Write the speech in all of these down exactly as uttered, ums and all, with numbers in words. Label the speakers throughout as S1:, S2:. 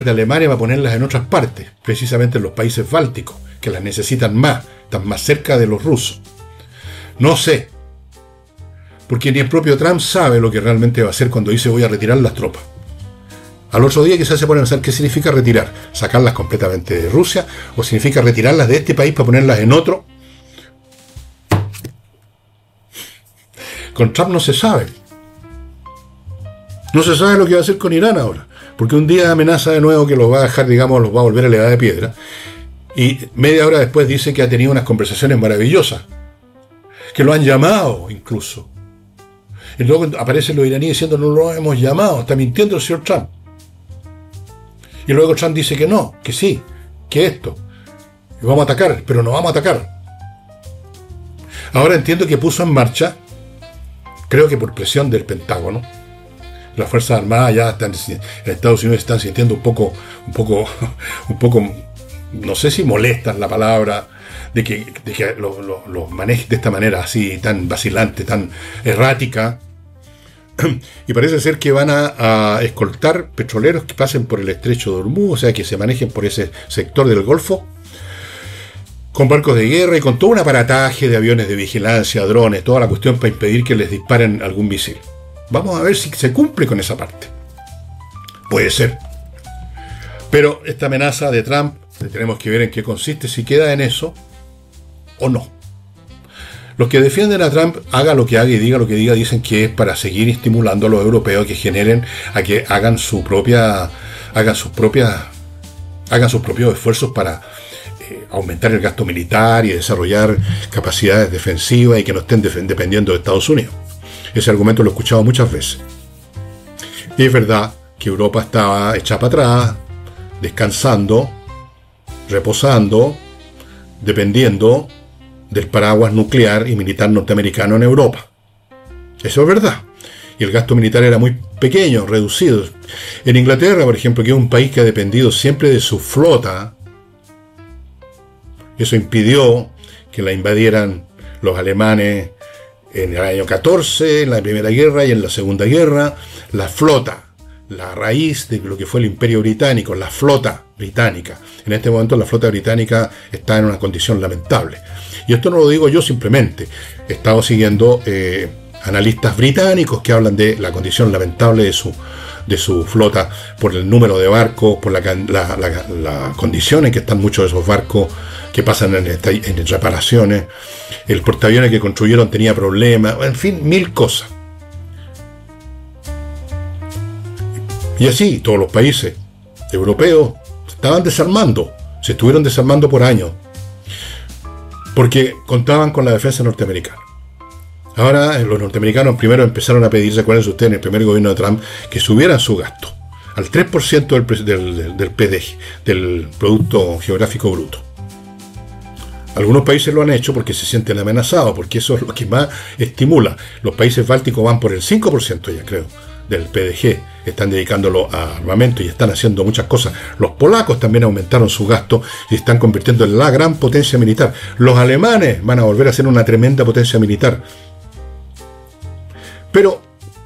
S1: de Alemania para ponerlas en otras partes, precisamente en los países bálticos, que las necesitan más, están más cerca de los rusos. No sé, porque ni el propio Trump sabe lo que realmente va a hacer cuando dice voy a retirar las tropas. Al otro día quizás se ponen a pensar qué significa retirar, sacarlas completamente de Rusia, o significa retirarlas de este país para ponerlas en otro. Con Trump no se sabe. No se sabe lo que va a hacer con Irán ahora, porque un día amenaza de nuevo que los va a dejar, digamos, los va a volver a la edad de piedra, y media hora después dice que ha tenido unas conversaciones maravillosas, que lo han llamado incluso. Y luego aparecen los iraníes diciendo no lo hemos llamado, está mintiendo el señor Trump. Y luego Trump dice que no, que sí, que esto, y vamos a atacar, pero no vamos a atacar. Ahora entiendo que puso en marcha, creo que por presión del Pentágono, las Fuerzas Armadas ya están, en Estados Unidos están sintiendo un poco, un poco, un poco, no sé si molestan la palabra, de que, de que los lo, lo manejen de esta manera así, tan vacilante, tan errática. Y parece ser que van a, a escoltar petroleros que pasen por el estrecho de Hormuz, o sea, que se manejen por ese sector del Golfo, con barcos de guerra y con todo un aparataje de aviones de vigilancia, drones, toda la cuestión para impedir que les disparen algún misil. Vamos a ver si se cumple con esa parte. Puede ser. Pero esta amenaza de Trump, tenemos que ver en qué consiste, si queda en eso o no. Los que defienden a Trump, haga lo que haga y diga lo que diga, dicen que es para seguir estimulando a los europeos a que generen, a que hagan su propia, hagan sus propias, hagan sus propios esfuerzos para eh, aumentar el gasto militar y desarrollar capacidades defensivas y que no estén def- dependiendo de Estados Unidos. Ese argumento lo he escuchado muchas veces. Y es verdad que Europa estaba hecha para atrás, descansando, reposando, dependiendo del paraguas nuclear y militar norteamericano en Europa. Eso es verdad. Y el gasto militar era muy pequeño, reducido. En Inglaterra, por ejemplo, que es un país que ha dependido siempre de su flota, eso impidió que la invadieran los alemanes en el año catorce, en la Primera Guerra y en la Segunda Guerra. La flota, la raíz de lo que fue el Imperio Británico, la flota británica. En este momento la flota británica está en una condición lamentable. Y esto no lo digo yo simplemente. He estado siguiendo eh, analistas británicos que hablan de la condición lamentable de su, de su flota por el número de barcos, por la, la, la, la condición en que están muchos de esos barcos que pasan en, esta, en reparaciones. El portaaviones que construyeron tenía problemas, en fin, mil cosas. Y así todos los países europeos se estaban desarmando, se estuvieron desarmando por años, porque contaban con la defensa norteamericana. Ahora los norteamericanos primero empezaron a pedir, recuerden ustedes, en el primer gobierno de Trump, que subieran su gasto al tres por ciento del, del, del P D G, del Producto Geográfico Bruto. Algunos países lo han hecho porque se sienten amenazados, porque eso es lo que más estimula. Los países bálticos van por el cinco por ciento ya, creo, del P D G. Están dedicándolo a armamento y están haciendo muchas cosas. Los polacos también aumentaron su gasto y están convirtiendo en la gran potencia militar. Los alemanes van a volver a ser una tremenda potencia militar. Pero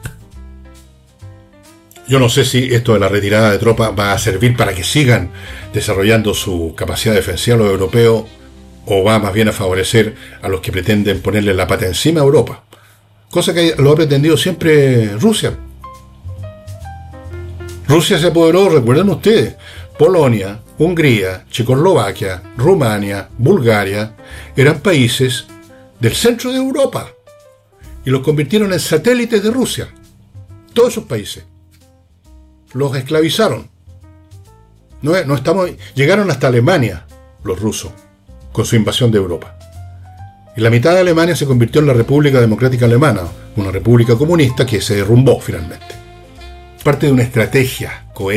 S1: yo no sé si esto de la retirada de tropas va a servir para que sigan desarrollando su capacidad defensiva los europeos, o va más bien a favorecer a los que pretenden ponerle la pata encima a Europa. Cosa que lo ha pretendido siempre Rusia. Rusia se apoderó, recuerden ustedes, Polonia, Hungría, Checoslovaquia, Rumania, Bulgaria, eran países del centro de Europa y los convirtieron en satélites de Rusia. Todos esos países los esclavizaron. No, no estamos, llegaron hasta Alemania los rusos con su invasión de Europa. Y la mitad de Alemania se convirtió en la República Democrática Alemana, una república comunista que se derrumbó finalmente. Parte de una estrategia